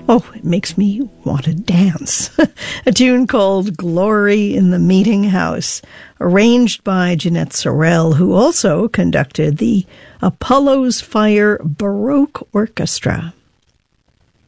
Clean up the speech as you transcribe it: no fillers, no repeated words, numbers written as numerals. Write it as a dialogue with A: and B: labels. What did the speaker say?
A: Oh, it makes me want to dance. A tune called Glory in the Meeting House, arranged by Jeanette Sorel, who also conducted the Apollo's Fire Baroque Orchestra.